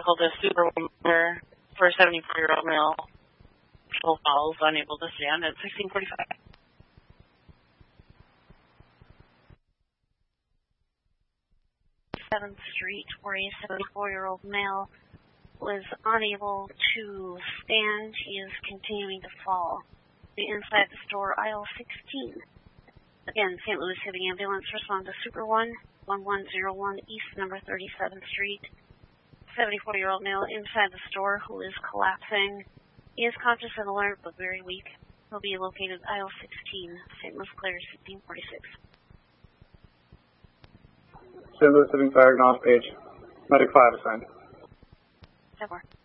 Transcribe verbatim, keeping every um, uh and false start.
called a superwoman for a seventy-four-year-old male. Full falls, unable to stand at sixteen forty-five. seventh Street, where a seventy-four-year-old male was unable to stand. He is continuing to fall. The inside the store, aisle sixteen. Again, Saint Louis City Ambulance respond to Super one, one one zero one East, number thirty-seventh Street. seventy-four-year-old male inside the store who is collapsing. He is conscious and alert, but very weak. He'll be located aisle sixteen, Saint Louis Claire's fifteen forty-six. Saint Louis City Fire Acknowledged page. Medic five assigned. Over.